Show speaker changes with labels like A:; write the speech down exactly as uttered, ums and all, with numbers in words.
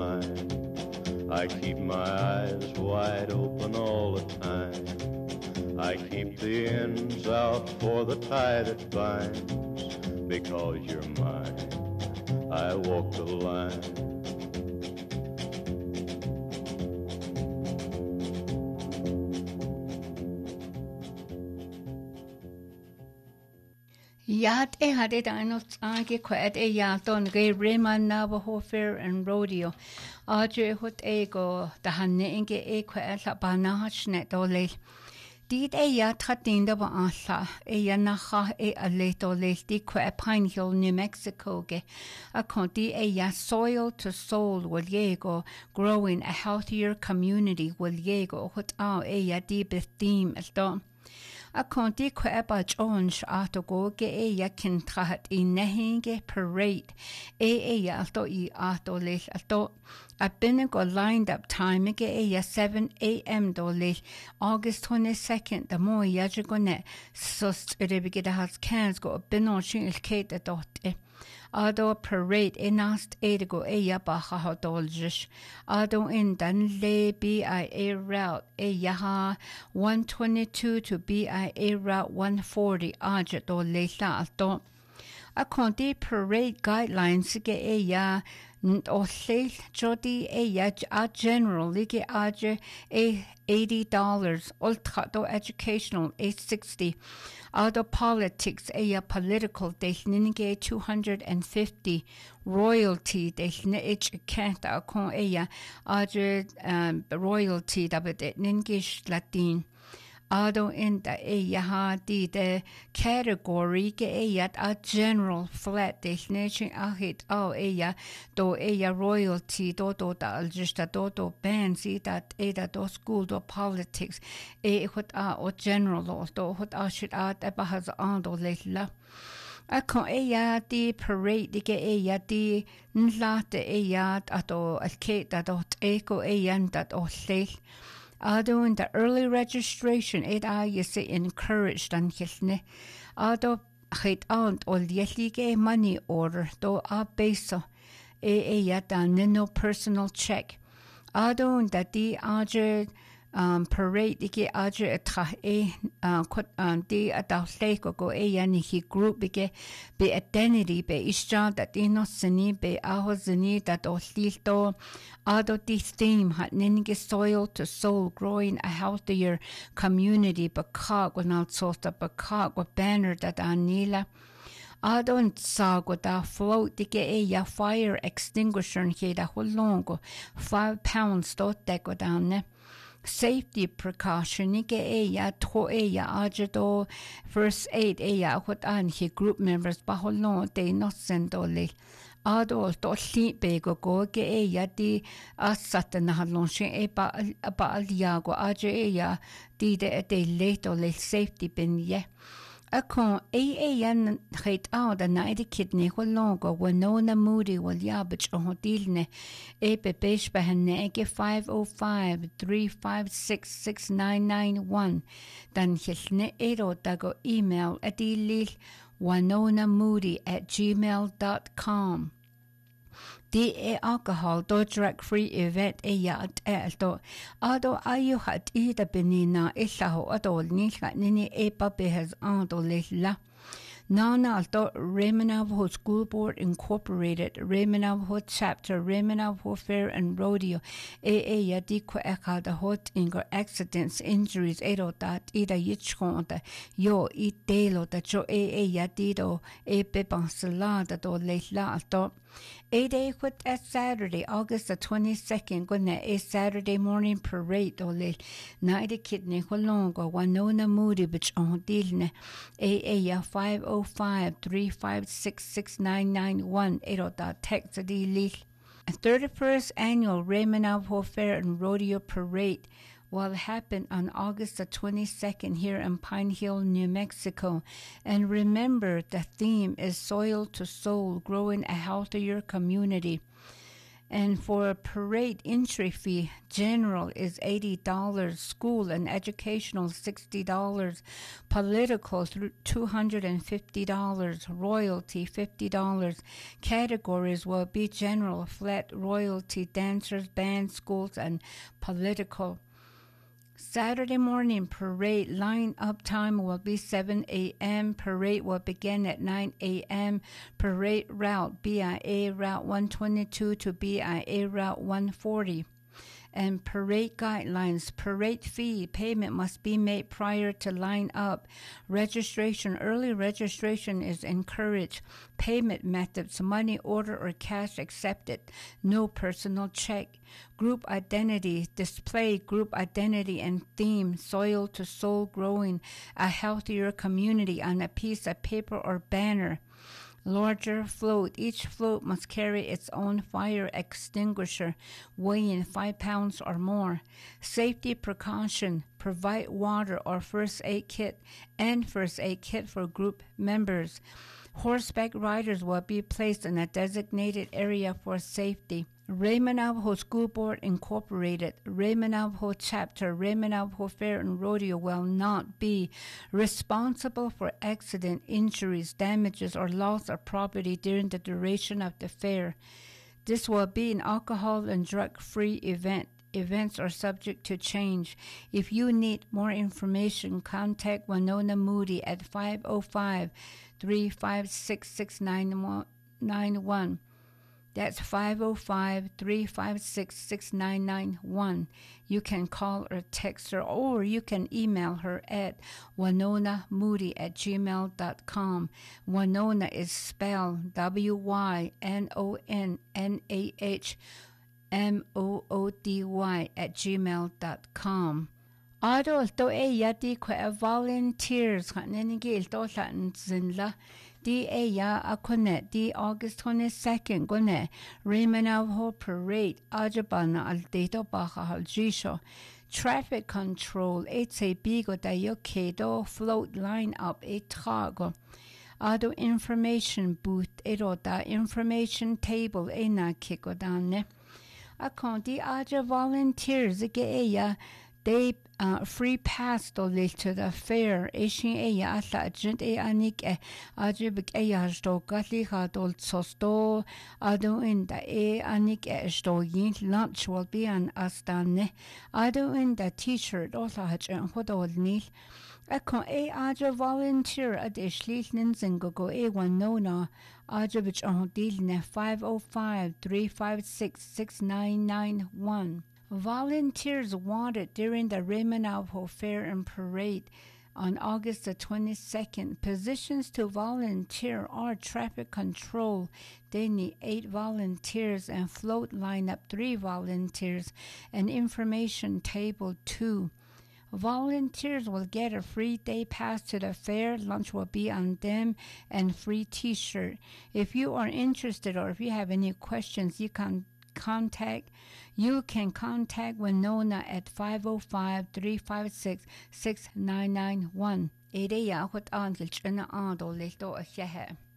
A: mine. I keep my eyes wide open all the time. I keep the ends out for the tie that binds. Because you're mine, I walk the line.
B: Yat e hadid anot age quet e yaton ge Raymond Navajo Fair and Rodeo. Audrey hut ego da hanne inge e quet la banach net dole. Did e yat hatinda ba alla e yanacha e aleto le di quet Pine Hill, New Mexico ge. A conti e ya soil to soul will yego growing a healthier community will yego hut au e ya di theme as dom. A conti queba Jones ato go ge e ya kin trahat I nehinge parade e e ya alto I ato lich alto a binnago lined up time ge e ya seven a.m. do lich August twenty-second the mo ya jigone sust rebige da has cans go binno shin kate dot e Ado parade e nast edigo e ya baha hodoljish. Ado in dan le B I A route e yaha one twenty-two to B I A route one forty aja do le sa alto. A conti parade guidelines ge e ya o le jodi e ya a general lige aja e eighty dollars ultra do educational e sixty. Ado politics e ya political de ninge two hundred fifty royalty de ich kenta a con e ya aja um, royalty da bet ninge latin. Ado in the e yaha di de category ge e yat a general flat definition ahit au e ya do e ya royalty do do da just do do bands i that e da do school do politics e hot a o general do hot a shit a da bahas an do letla a con e ya di parade ge e ya di nlate e ya ato al ke da do e ko e yan dat o lel Ado in the early registration, it I you say encouraged and hilne. Ado hit aunt all yelige money order do a beso e e yata no personal check. Ado in the di aje um parade ike aje atra e quat um di adaleko go e yani he group bige be identity be isja that ino sini be ahozini that oslito ado di theme hat ninge soil to soul growing a healthier community bakag without sota bakag wa banner that anila Adon sago da float dike e ya fire extinguisher he da holongo five pounds dot deko down Safety precaution ike e ya to e ya ajado first aid e ya hot an he group members baholon de no sendole ado to li bego go ge e ya di asat na halon she e ba ba aliago aje e ya di de de leto le safety bin ye A con e e yan hait out a naide kidney holongo Winona Moody wal yabach o hodilne e be besh behenne ege five oh five, three five six, six nine nine one dan hilne ero dago email adilil Winona Moody at gmail dot com Di e alcohol do drug free event e ya at elto ado ayu hat ida benina ilaho adol nilga nini e pape has ando la Nana alto Raymond Navajo School Board Incorporated, Raymond Navajo Chapter, Raymond Navajo Fair and Rodeo, e e ya di ko eka da hot ingo accidents, injuries, edo dat ida yichko da yo i delo da jo e e ya di do e beban salada do le la alto. E day quit at Saturday, August the twenty-second, gonna a Saturday morning parade do le naide kidney holongo, Winona Moody bich on dilne, e e ya five oh five, three five six, six nine nine one, edo da text di li. A thirty-first annual Raymond Navajo Fair and Rodeo Parade will happen on August the twenty-second here in Pine Hill, New Mexico. And remember, the theme is Soil to Soul, Growing a Healthier Community. And for parade entry fee, general is eighty dollars, school and educational sixty dollars, political two hundred fifty dollars, royalty fifty dollars. Categories will be general, flat, royalty, dancers, band, schools, and political. Saturday morning parade line-up time will be seven a.m. Parade will begin at nine a.m. Parade route B I A Route one twenty-two to B I A Route one forty. And parade guidelines. Parade fee payment must be made prior to line up. Registration. Early registration is encouraged. Payment methods. Money order or cash accepted. No personal check. Group identity. Display group identity and theme. Soil to soul growing a healthier community on a piece of paper or banner. Larger float. Each float must carry its own fire extinguisher, weighing five pounds or more. Safety precaution. Provide water or first aid kit and first aid kit for group members. Horseback riders will be placed in a designated area for safety. Raymond Navajo School Board Incorporated, Raymond Navajo Chapter, Raymond Navajo Fair and Rodeo will not be responsible for accident, injuries, damages, or loss of property during the duration of the fair. This will be an alcohol and drug-free event. Events are subject to change. If you need more information, contact Winona Moody at five oh five, three five six, six nine one. That's five oh five, three five six, six nine nine one. You can call or text her, or you can email her at winona moody at gmail dot com. Winona is spelled W Y N O N N A H M O O D Y at gmail dot com. Ado to e yati kwa volunteers kanenigil to latin zinla. Di e ya akone di August twenty-second gone Raymond Navajo Parade ajabana al deto baja al jisho. Traffic control it's a bigo da yo kedo float line up a trago. Ado information booth ero da information table e na kiko dane. Akon di aja volunteers ge e ya they uh, free pass to to the fair. Ishin e ya atla agent e anik e ajibik e ya sto gatli hadol sosto ado in the e anik e sto yin lunch will be an astane ado in the t-shirt also hach en hodol nil. Akon e aja volunteer at ishlil ninzingo go e one nona ajibich on deal ne five oh five, three five six, six nine nine one. Volunteers wanted during the Raymond Navajo Fair and Parade on August the twenty-second. Positions to volunteer are traffic control. They need eight volunteers and float lineup three volunteers and information table two. Volunteers will get a free day pass to the fair. Lunch will be on them and free t-shirt. If you are interested or if you have any questions, you can contact you can contact Winona at five oh five, three five six, six nine nine one. Ere ya hot an gilchana ando lito a